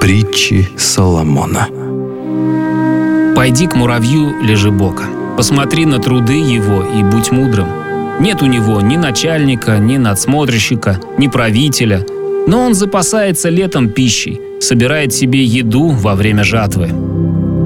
Притчи Соломона. «Пойди к муравью лежебока, посмотри на труды его и будь мудрым. Нет у него ни начальника, ни надсмотрщика, ни правителя, но он запасается летом пищей, собирает себе еду во время жатвы.